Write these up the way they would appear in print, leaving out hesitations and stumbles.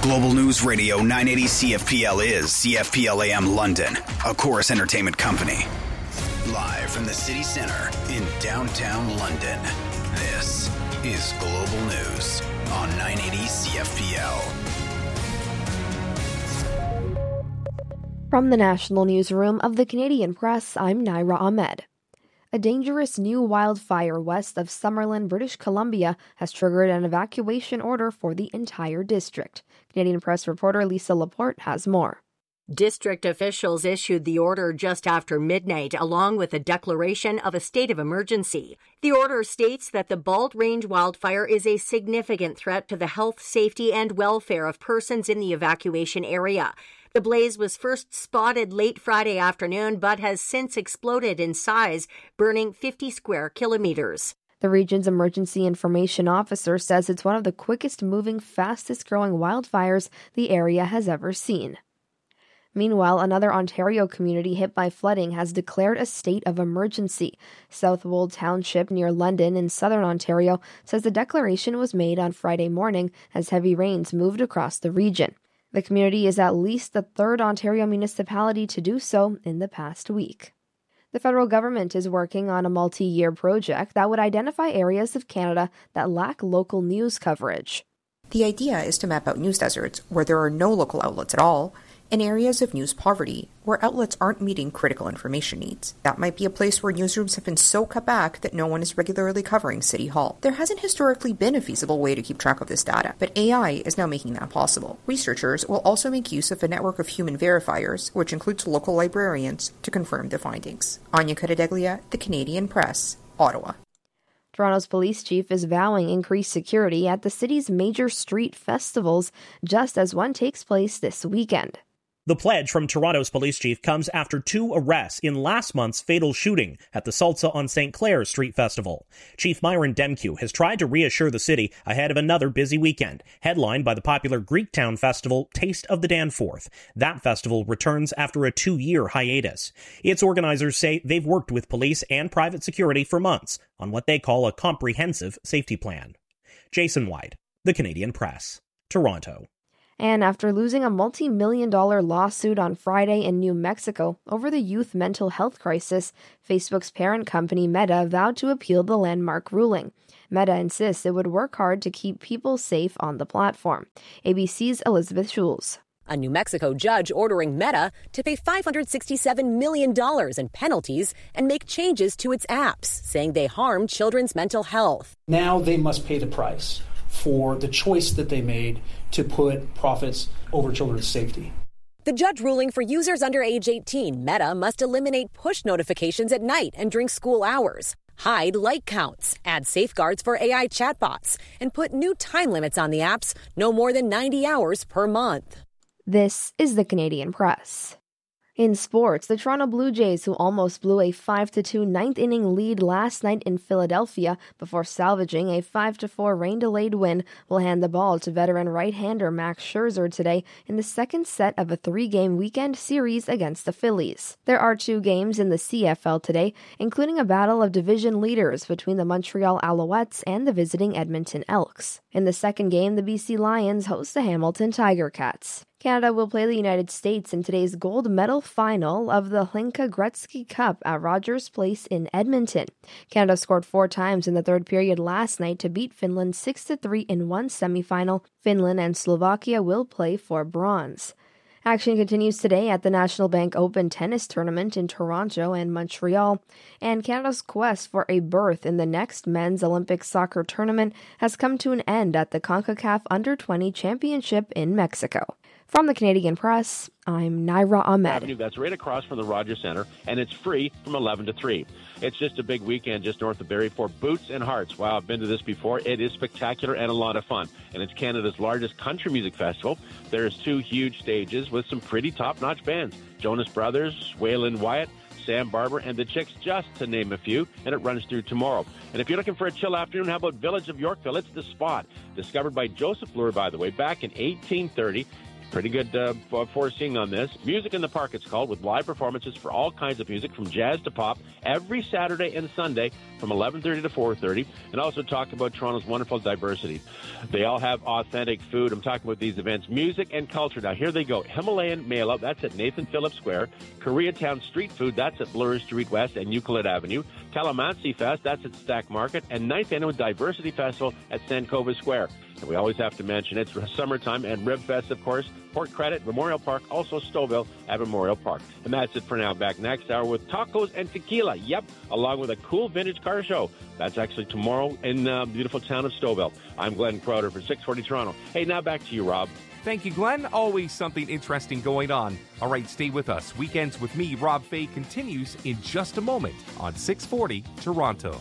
Global News Radio 980 CFPL is CFPL AM London, a Chorus Entertainment company. Live from the city centre in downtown London, this is Global News on 980 CFPL. From the National Newsroom of the Canadian Press, I'm Naira Ahmed. A dangerous new wildfire west of Summerlin, British Columbia, has triggered an evacuation order for the entire district. Canadian Press reporter Lisa Laporte has more. District officials issued the order just after midnight, along with a declaration of a state of emergency. The order states that the Bald Range wildfire is a significant threat to the health, safety, and welfare of persons in the evacuation area. The blaze was first spotted late Friday afternoon, but has since exploded in size, burning 50 square kilometers. The region's emergency information officer says it's one of the quickest moving, fastest growing wildfires the area has ever seen. Meanwhile, another Ontario community hit by flooding has declared a state of emergency. Southwold Township near London in southern Ontario says the declaration was made on Friday morning as heavy rains moved across the region. The community is at least the third Ontario municipality to do so in the past week. The federal government is working on a multi-year project that would identify areas of Canada that lack local news coverage. The idea is to map out news deserts where there are no local outlets at all, and areas of news poverty where outlets aren't meeting critical information needs. That might be a place where newsrooms have been so cut back that no one is regularly covering City Hall. There hasn't historically been a feasible way to keep track of this data, but AI is now making that possible. Researchers will also make use of a network of human verifiers, which includes local librarians, to confirm the findings. Anya Cadedeglia, The Canadian Press, Ottawa. Toronto's police chief is vowing increased security at the city's major street festivals, just as one takes place this weekend. The pledge from Toronto's police chief comes after 2 arrests in last month's fatal shooting at the Salsa on St. Clair Street Festival. Chief Myron Demkew has tried to reassure the city ahead of another busy weekend, headlined by the popular Greektown festival Taste of the Danforth. That festival returns after a 2-year hiatus. Its organizers say they've worked with police and private security for months on what they call a comprehensive safety plan. Jason White, The Canadian Press, Toronto. And after losing a multi-million-dollar lawsuit on Friday in New Mexico over the youth mental health crisis, Facebook's parent company Meta vowed to appeal the landmark ruling. Meta insists it would work hard to keep people safe on the platform. ABC's Elizabeth Schulz. A New Mexico judge ordering Meta to pay $567 million in penalties and make changes to its apps, saying they harm children's mental health. Now they must pay the price for the choice that they made to put profits over children's safety. The judge ruling for users under age 18, Meta must eliminate push notifications at night and during school hours, hide like counts, add safeguards for AI chatbots, and put new time limits on the apps, no more than 90 hours per month. This is the Canadian Press. In sports, the Toronto Blue Jays, who almost blew a 5-2 ninth-inning lead last night in Philadelphia before salvaging a 5-4 rain-delayed win, will hand the ball to veteran right-hander Max Scherzer today in the second set of a 3-game weekend series against the Phillies. There are 2 games in the CFL today, including a battle of division leaders between the Montreal Alouettes and the visiting Edmonton Elks. In the second game, the BC Lions host the Hamilton Tiger Cats. Canada will play the United States in today's gold medal final of the Hlinka Gretzky Cup at Rogers Place in Edmonton. Canada scored 4 times in the third period last night to beat Finland 6-3 in one semifinal. Finland and Slovakia will play for bronze. Action continues today at the National Bank Open Tennis Tournament in Toronto and Montreal, and Canada's quest for a berth in the next men's Olympic soccer tournament has come to an end at the CONCACAF Under-20 Championship in Mexico. From the Canadian Press, I'm Naira Ahmed. That's right across from the Rogers Centre, and it's free from 11 to 3. It's just a big weekend just north of Barrie for Boots and Hearts. Wow, I've been to this before. It is spectacular and a lot of fun. And it's Canada's largest country music festival. There's 2 huge stages with some pretty top-notch bands. Jonas Brothers, Waylon Wyatt, Sam Barber, and the Chicks, just to name a few, and it runs through tomorrow. And if you're looking for a chill afternoon, how about Village of Yorkville? It's the spot. Discovered by Joseph Lurie, by the way, back in 1830. Pretty good foreseeing on this. Music in the Park, it's called, with live performances for all kinds of music, from jazz to pop, every Saturday and Sunday from 11:30 to 4:30, and also talk about Toronto's wonderful diversity. They all have authentic food. I'm talking about these events, music and culture. Now, here they go. Himalayan Mail-Out, that's at Nathan Phillips Square. Koreatown Street Food, that's at Bloor Street West and Euclid Avenue. Calamansi Fest, that's at Stack Market. And 9th Annual Diversity Festival at Sankova Square. And we always have to mention it's summertime, and Rib Fest, of course, Port Credit, Memorial Park, also Stouffville at Memorial Park. And that's it for now. Back next hour with tacos and tequila. Yep, along with a cool vintage car show. That's actually tomorrow in the beautiful town of Stouffville. I'm Glenn Crowder for 640 Toronto. Hey, now back to you, Rob. Thank you, Glenn. Always something interesting going on. All right, stay with us. Weekends with me, Rob Fay, continues in just a moment on 640 Toronto.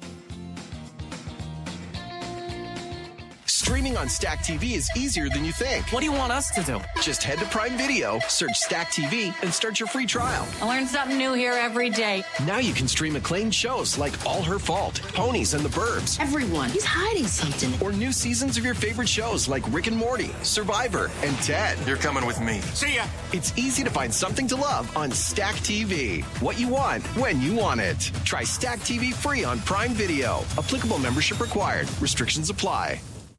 Streaming on Stack TV is easier than you think. What do you want us to do? Just head to Prime Video, search Stack TV, and start your free trial. I learn something new here every day. Now you can stream acclaimed shows like All Her Fault, Ponies and the Burbs. Everyone, he's hiding something. Or new seasons of your favorite shows like Rick and Morty, Survivor, and Ted. You're coming with me. See ya! It's easy to find something to love on Stack TV. What you want, when you want it. Try Stack TV free on Prime Video. Applicable membership required. Restrictions apply.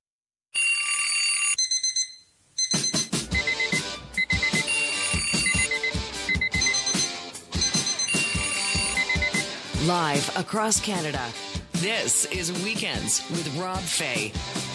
Live across Canada, this is Weekends with Rob Fay.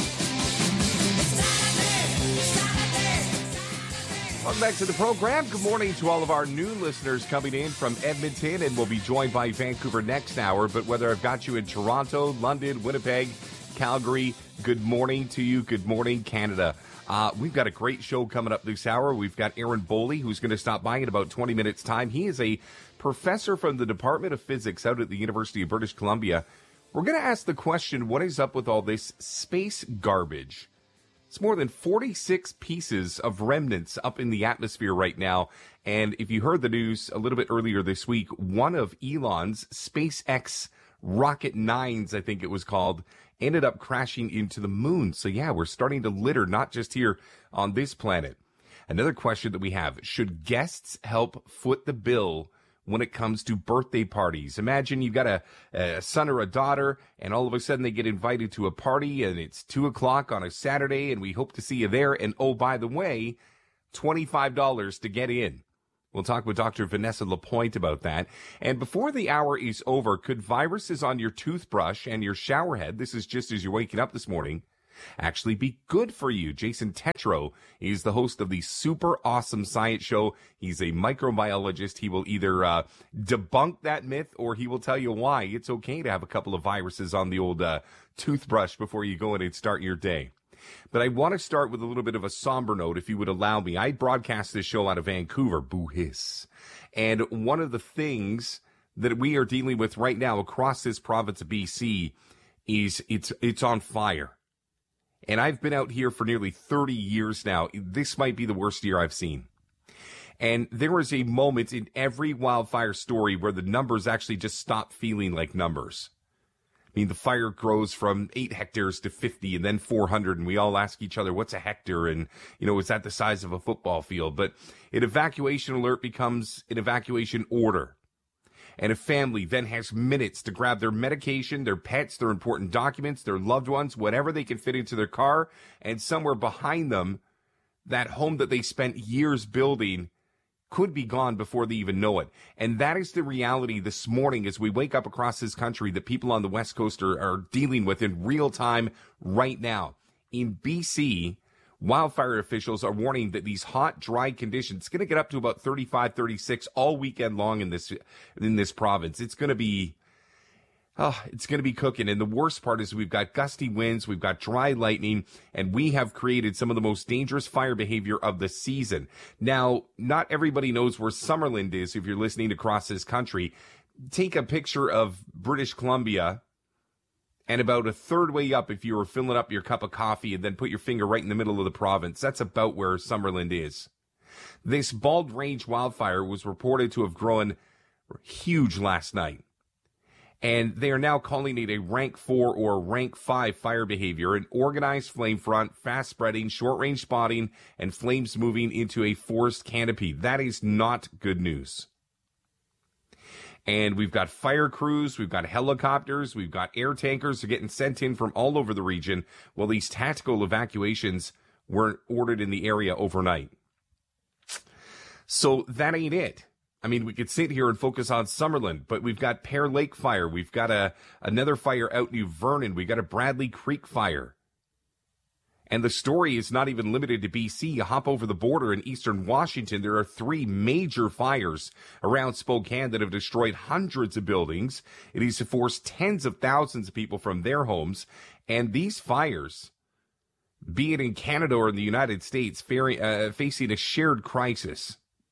Welcome back to the program. Good morning to all of our new listeners coming in from Edmonton, and we'll be joined by Vancouver next hour. But whether I've got you in Toronto, London, Winnipeg, Calgary, good morning to you. Good morning, Canada. We've got a great show coming up this hour. We've got Aaron Boley, who's going to stop by in about 20 minutes' time. He is a professor from the Department of Physics out at the University of British Columbia. We're going to ask the question, what is up with all this space garbage? It's more than 46 pieces of remnants up in the atmosphere right now. And if you heard the news a little bit earlier this week, one of Elon's SpaceX Rocket 9s, I think it was called, ended up crashing into the moon. So yeah, we're starting to litter, not just here on this planet. Another question that we have, should guests help foot the bill when it comes to birthday parties? Imagine you've got a son or a daughter, and all of a sudden they get invited to a party, and it's 2:00 on a Saturday, and we hope to see you there. And oh, by the way, $25 to get in. We'll talk with Dr. Vanessa Lapointe about that. And before the hour is over, could viruses on your toothbrush and your shower head, this is just as you're waking up this morning, actually be good for you? Jason Tetro is the host of the super awesome science show. He's a microbiologist. He will either debunk that myth, or he will tell you why it's okay to have a couple of viruses on the old toothbrush before you go in and start your day. But I want to start with a little bit of a somber note, if you would allow me. I broadcast this show out of Vancouver, boo hiss. And one of the things that we are dealing with right now across this province of BC is it's on fire. And I've been out here for nearly 30 years now. This might be the worst year I've seen. And there is a moment in every wildfire story where the numbers actually just stop feeling like numbers. I mean, the fire grows from 8 hectares to 50 and then 400, and we all ask each other, what's a hectare? And, is that the size of a football field? But an evacuation alert becomes an evacuation order. And a family then has minutes to grab their medication, their pets, their important documents, their loved ones, whatever they can fit into their car, and somewhere behind them, that home that they spent years building could be gone before they even know it. And that is the reality this morning as we wake up across this country that people on the West Coast are dealing with in real time right now. In BC, wildfire officials are warning that these hot, dry conditions, it's going to get up to about 35, 36 all weekend long in this province. It's going to be cooking. And the worst part is we've got gusty winds, we've got dry lightning, and we have created some of the most dangerous fire behavior of the season. Now, not everybody knows where Summerland is if you're listening across this country. Take a picture of British Columbia, and about a third way up, if you were filling up your cup of coffee, and then put your finger right in the middle of the province. That's about where Summerland is. This Bald Range wildfire was reported to have grown huge last night. And they are now calling it a rank 4 or rank 5 fire behavior, an organized flame front, fast spreading, short range spotting, and flames moving into a forest canopy. That is not good news. And we've got fire crews, we've got helicopters, we've got air tankers are getting sent in from all over the region. Well, these tactical evacuations weren't ordered in the area overnight. So that ain't it. I mean, we could sit here and focus on Summerlin, but we've got Pear Lake fire. We've got another fire out New Vernon. We've got a Bradley Creek fire. And the story is not even limited to BC. You hop over the border in eastern Washington. There are 3 major fires around Spokane that have destroyed hundreds of buildings. It has forced tens of thousands of people from their homes. And these fires, be it in Canada or in the United States, facing a shared crisis.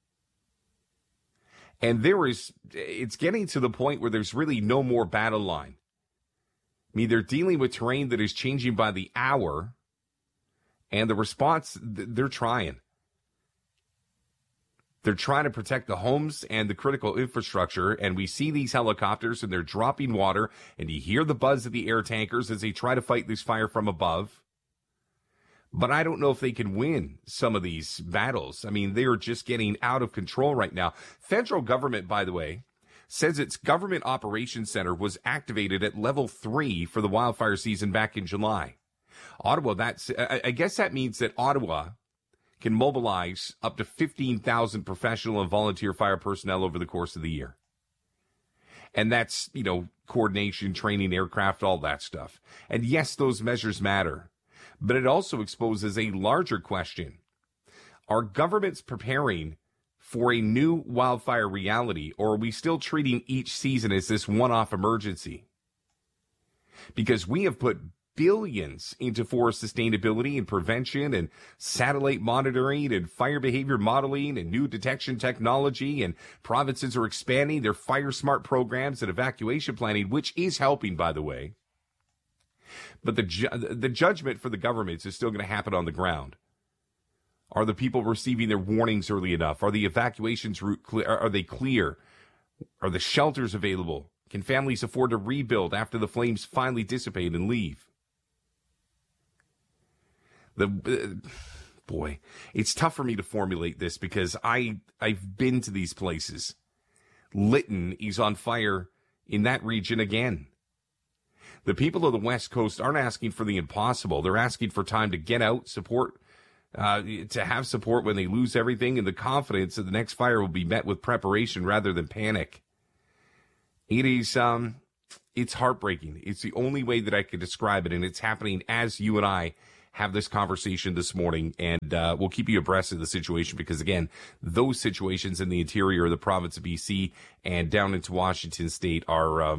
And it's getting to the point where there's really no more battle line. I mean, they're dealing with terrain that is changing by the hour, and the response, they're trying. They're trying to protect the homes and the critical infrastructure, and we see these helicopters, and they're dropping water, and you hear the buzz of the air tankers as they try to fight this fire from above. But I don't know if they can win some of these battles. I mean, they are just getting out of control right now. Federal government, by the way, says its government operations center was activated at level 3 for the wildfire season back in July. Ottawa, I guess that means that Ottawa can mobilize up to 15,000 professional and volunteer fire personnel over the course of the year. And that's, coordination, training, aircraft, all that stuff. And yes, those measures matter. But it also exposes a larger question. Are governments preparing for a new wildfire reality, or are we still treating each season as this one-off emergency? Because we have put billions into forest sustainability and prevention and satellite monitoring and fire behavior modeling and new detection technology, and provinces are expanding their fire smart programs and evacuation planning, which is helping, by the way. But the judgment for the governments is still going to happen on the ground. Are the people receiving their warnings early enough? Are the evacuations route clear? Are they clear? Are the shelters available? Can families afford to rebuild after the flames finally dissipate and leave? Boy, it's tough for me to formulate this because I've been to these places. Lytton is on fire in that region again. The people of the West Coast aren't asking for the impossible. They're asking for time to get out, support, to have support when they lose everything, and the confidence that the next fire will be met with preparation rather than panic. It is, it's heartbreaking. It's the only way that I could describe it, and it's happening as you and I have this conversation this morning, and we'll keep you abreast of the situation because, again, those situations in the interior of the province of BC and down into Washington state are,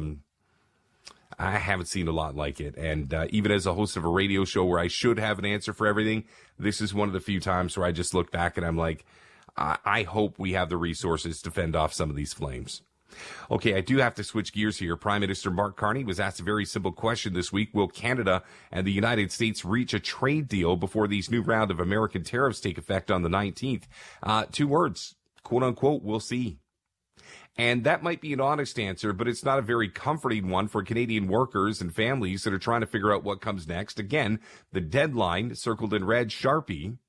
I haven't seen a lot like it. And even as a host of a radio show where I should have an answer for everything, this is one of the few times where I just look back and I'm like, I hope we have the resources to fend off some of these flames. Okay, I do have to switch gears here. Prime Minister Mark Carney was asked a very simple question this week. Will Canada and the United States reach a trade deal before these new round of American tariffs take effect on the 19th? 2 words, quote unquote, we'll see. And that might be an honest answer, but it's not a very comforting one for Canadian workers and families that are trying to figure out what comes next. Again, the deadline, circled in red, Sharpie,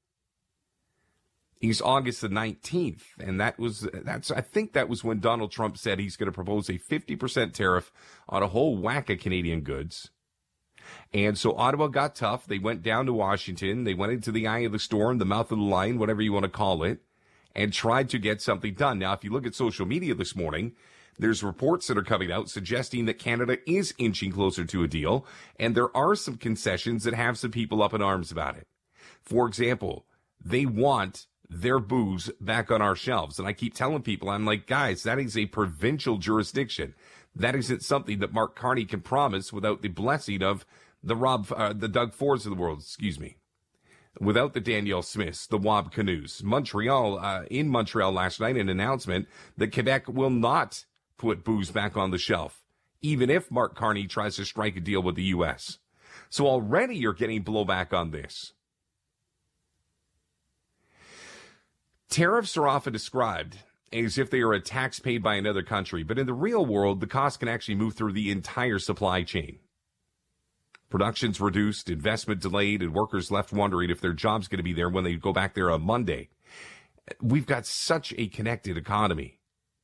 is August the 19th. And I think that was when Donald Trump said he's going to propose a 50% tariff on a whole whack of Canadian goods. And so Ottawa got tough. They went down to Washington. They went into the eye of the storm, the mouth of the lion, whatever you want to call it, and tried to get something done. Now, if you look at social media this morning, there's reports that are coming out suggesting that Canada is inching closer to a deal, and there are some concessions that have some people up in arms about it. For example, they want their booze back on our shelves. And I keep telling people, I'm like, guys, that is a provincial jurisdiction. That isn't something that Mark Carney can promise without the blessing of the Doug Fords of the world, without the Danielle Smiths, the Wab Canoes. In Montreal last night, an announcement that Quebec will not put booze back on the shelf, even if Mark Carney tries to strike a deal with the U.S. So already you're getting blowback on this. Tariffs are often described as if they are a tax paid by another country. But in the real world, the cost can actually move through the entire supply chain. Production's reduced, investment delayed, and workers left wondering if their job's going to be there when they go back there on Monday. We've got such a connected economy.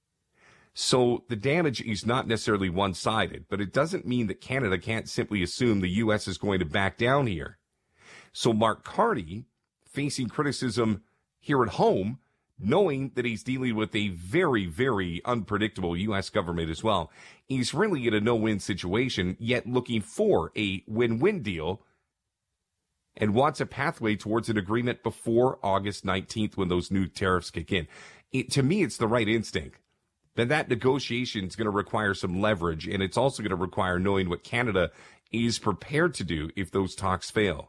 So the damage is not necessarily one-sided, but it doesn't mean that Canada can't simply assume the U.S. is going to back down here. So Mark Carney, facing criticism here at home, knowing that he's dealing with a very, very unpredictable U.S. government as well, he's really in a no-win situation, yet looking for a win-win deal and wants a pathway towards an agreement before August 19th when those new tariffs kick in. To me, it's the right instinct. Then that negotiation is going to require some leverage, and it's also going to require knowing what Canada is prepared to do if those talks fail.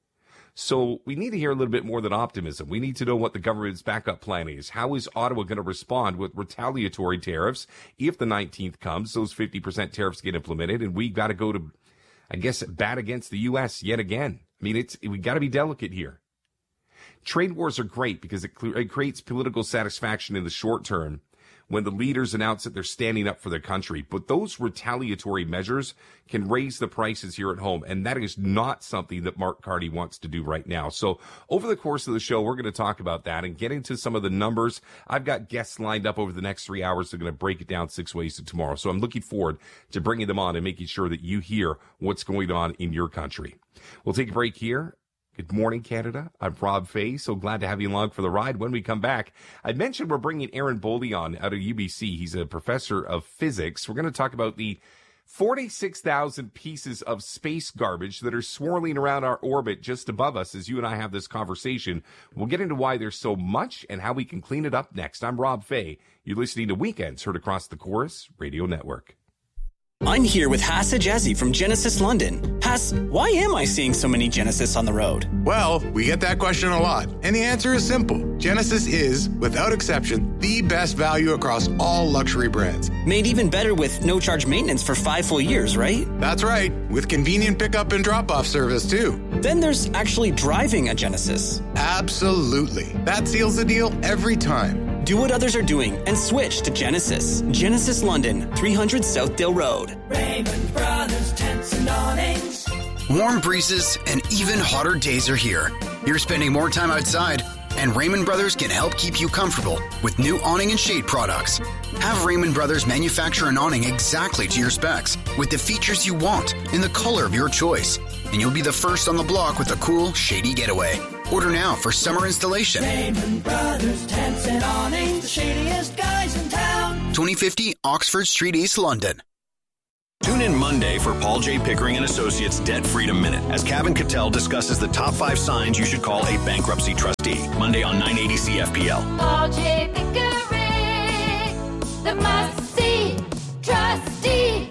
So we need to hear a little bit more than optimism. We need to know what the government's backup plan is. How is Ottawa going to respond with retaliatory tariffs if the 19th comes, those 50% tariffs get implemented, and we got to go to, I guess, bat against the U.S. yet again. I mean, we got to be delicate here. Trade wars are great because it creates political satisfaction in the short term when the leaders announce that they're standing up for their country. But those retaliatory measures can raise the prices here at home, and that is not something that Mark Carney wants to do right now. So over the course of the show, we're going to talk about that and get into some of the numbers. I've got guests lined up over the next 3 hours. They're going to break it down 6 ways to tomorrow. So I'm looking forward to bringing them on and making sure that you hear what's going on in your country. We'll take a break here. Good morning, Canada. I'm Rob Fay. So glad to have you along for the ride. When we come back, I mentioned we're bringing Aaron Boldy on out of UBC. He's a professor of physics. We're going to talk about the 46,000 pieces of space garbage that are swirling around our orbit just above us as you and I have this conversation. We'll get into why there's so much and how we can clean it up next. I'm Rob Fay. You're listening to Weekends, heard across the Chorus Radio Network. I'm here with Haas Ajazi from Genesis London. Haas, why am I seeing so many Genesis on the road? Well, we get that question a lot, and the answer is simple. Genesis is, without exception, the best value across all luxury brands. Made even better with no-charge maintenance for 5 full years, right? That's right, with convenient pickup and drop-off service, too. Then there's actually driving a Genesis. Absolutely. That seals the deal every time. Do what others are doing and switch to Genesis. Genesis London, 300 Southdale Road. Raymond Brothers Tents and Awnings. Warm breezes and even hotter days are here. You're spending more time outside, and Raymond Brothers can help keep you comfortable with new awning and shade products. Have Raymond Brothers manufacture an awning exactly to your specs with the features you want in the color of your choice. And you'll be the first on the block with a cool, shady getaway. Order now for summer installation. Raymond Brothers Tents and Awnings, the shadiest guys in town. 2050 Oxford Street, East London. Tune in Monday for Paul J. Pickering and Associates Debt Freedom Minute as Kevin Cattell discusses the top 5 signs you should call a bankruptcy trustee. Monday on 980 CFPL. Paul J. Pickering, the must-see trustee.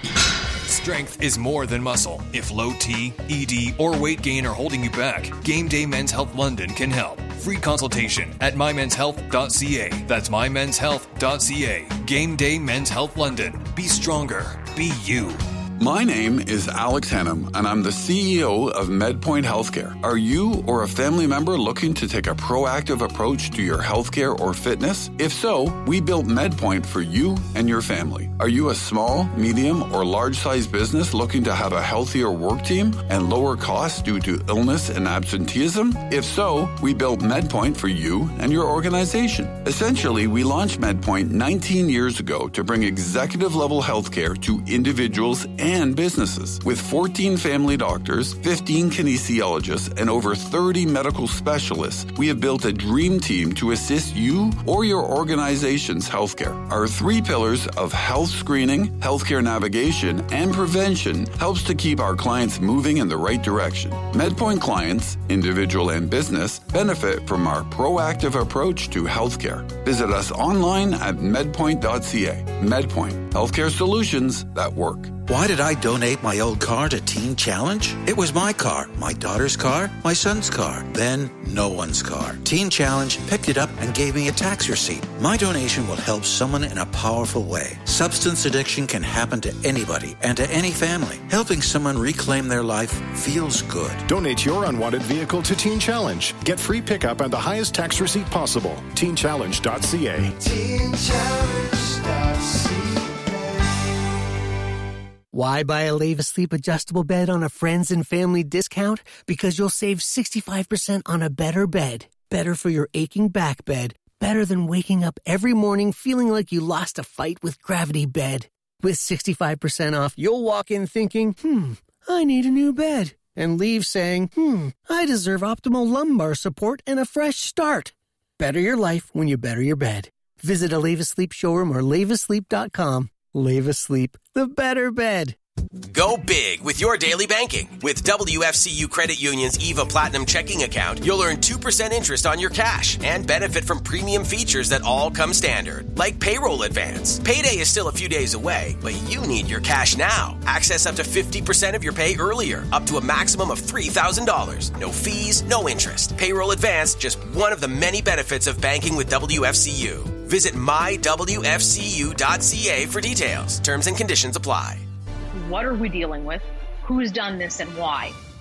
Strength is more than muscle. If low T, ED, or weight gain are holding you back, Game Day Men's Health London can help. Free consultation at mymenshealth.ca. That's mymenshealth.ca. Game Day Men's Health London. Be stronger. Be you. My name is Alex Hannum, and I'm the CEO of MedPoint Healthcare. Are you or a family member looking to take a proactive approach to your healthcare or fitness? If so, we built MedPoint for you and your family. Are you a small, medium, or large-sized business looking to have a healthier work team and lower costs due to illness and absenteeism? If so, we built MedPoint for you and your organization. Essentially, we launched MedPoint 19 years ago to bring executive-level healthcare to individuals and businesses. With 14 family doctors, 15 kinesiologists, and over 30 medical specialists, we have built a dream team to assist you or your organization's healthcare. Our 3 pillars of health screening, healthcare navigation, and prevention helps to keep our clients moving in the right direction. MedPoint clients, individual and business, benefit from our proactive approach to healthcare. Visit us online at medpoint.ca. MedPoint, healthcare solutions that work. Why did I donate my old car to Teen Challenge? It was my car, my daughter's car, my son's car, then no one's car. Teen Challenge picked it up and gave me a tax receipt. My donation will help someone in a powerful way. Substance addiction can happen to anybody and to any family. Helping someone reclaim their life feels good. Donate your unwanted vehicle to Teen Challenge. Get free pickup and the highest tax receipt possible. TeenChallenge.ca. TeenChallenge.ca. Why buy a Leva Sleep adjustable bed on a friends and family discount? Because you'll save 65% on a better bed. Better for your aching back bed. Better than waking up every morning feeling like you lost a fight with Gravity Bed. With 65% off, you'll walk in thinking, I need a new bed. And leave saying, I deserve optimal lumbar support and a fresh start. Better your life when you better your bed. Visit a Leva Sleep showroom or levasleep.com. Leva Sleep, the better bed. Go big with your daily banking. With WFCU Credit Union's EVA Platinum checking account, you'll earn 2% interest on your cash and benefit from premium features that all come standard, like payroll advance. Payday is still a few days away, but you need your cash now. Access up to 50% of your pay earlier, up to a maximum of $3,000. No fees, no interest. Payroll advance, just one of the many benefits of banking with WFCU. Visit mywfcu.ca for details. Terms and conditions apply. What are we dealing with? Who's done this and why?